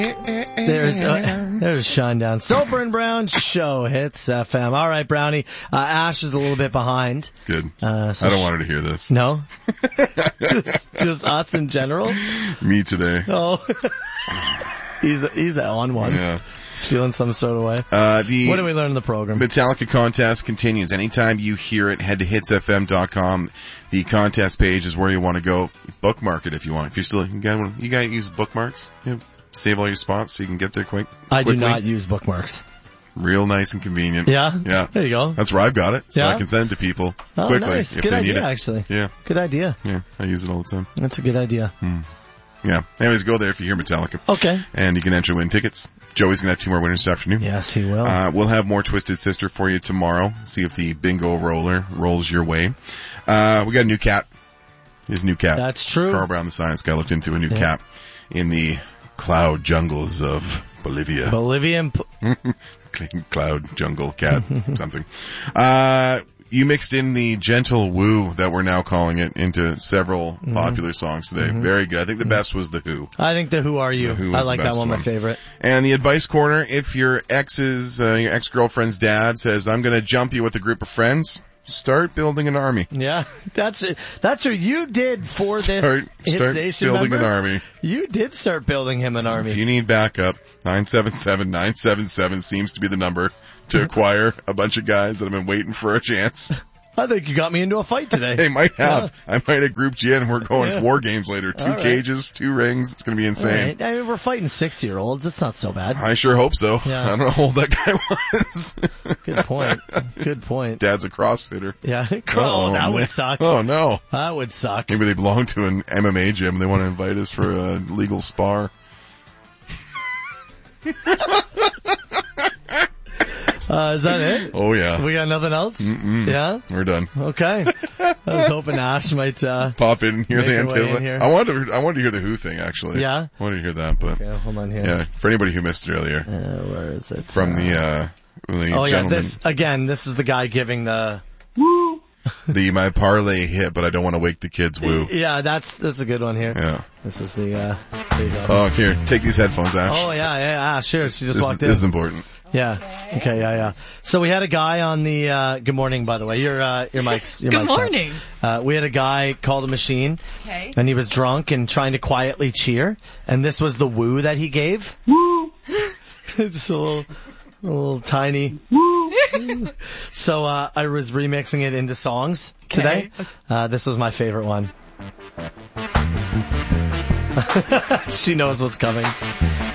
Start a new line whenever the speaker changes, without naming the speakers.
There's Shinedown. Soper and Brown Show hits FM. All right, Brownie. Ash is a little bit behind.
Good. I don't want her to hear this.
No? just us in general?
Me today.
Oh. He's on one.
Yeah.
He's feeling some sort of way. What did we learn in the program?
Metallica contest continues. Anytime you hear it, head to hitsfm.com. The contest page is where you want to go. Bookmark it if you want. If you're still, you gotta use bookmarks. You know, save all your spots so you can get there quickly.
I do not use bookmarks.
Real nice and convenient.
Yeah?
Yeah.
There you go.
That's where I've got it, so
Yeah?
I can send it to people
Oh,
quickly
nice.
if
Good
they need
idea,
it.
actually.
Yeah.
Good idea.
Yeah, I use it all the time.
That's a good idea.
Yeah. Anyways, go there if you hear Metallica.
Okay.
And you can enter to win tickets. Joey's going to have 2 more winners this afternoon.
Yes, he will.
We'll have more Twisted Sister for you tomorrow. See if the bingo roller rolls your way. We got a new cat. His new cat.
That's true.
Carl Brown, the science guy, looked into a new cat in the cloud jungles of Bolivia.
Bolivian.
Cloud jungle cat something. You mixed in the gentle woo that we're now calling it into several popular songs today. Very good. I think the best was The Who.
I think the Who Are You.
Who
I
was
like
the
that
best
one,
one.
my favorite.
And the advice corner, if your ex-girlfriend's dad says, I'm going to jump you with a group of friends, start building an army.
Yeah, that's it. That's what you did for this Hit
Start
Station
building
member.
an army.
You did start building him an army.
If you need backup, 977-977 seems to be the number to acquire a bunch of guys that have been waiting for a chance.
I think you got me into a fight today.
They might have. Yeah. I might have grouped you in. We're going to war games later. 2 cages, 2 rings. It's going to be insane.
Right. I mean, we're fighting 60-year-olds. It's not so bad.
I sure hope so.
Yeah.
I don't know how old that guy was.
Good point. Good point.
Dad's a CrossFitter.
Yeah. Oh, that would suck.
Oh, no.
That would suck.
Maybe they belong to an MMA gym. They want to invite us for a legal spar.
Is that it?
Oh, yeah.
We got nothing else? Yeah?
We're done.
Okay. I was hoping Ash might
pop in here. I wanted to hear the Who thing, actually.
Yeah?
I wanted to hear that, but...
Okay, hold on here.
Yeah, for anybody who missed it earlier.
Where is it?
From the gentleman.
Yeah, this is the guy giving the...
my parlay hit, but I don't want to wake the kids woo.
Yeah, that's a good one here.
Yeah.
This is the, there you go.
Oh, here, take these headphones, Ash.
Oh, yeah, sure. She just walked in.
This is important.
Yeah. Okay, yeah. So we had a guy on the, good morning, by the way. Your mic's,
Good morning.
We had a guy call the machine.
Okay.
And he was drunk and trying to quietly cheer. And this was the woo that he gave.
Woo!
It's a little tiny. So, I was remixing it into songs today. This was my favorite one. She knows what's coming.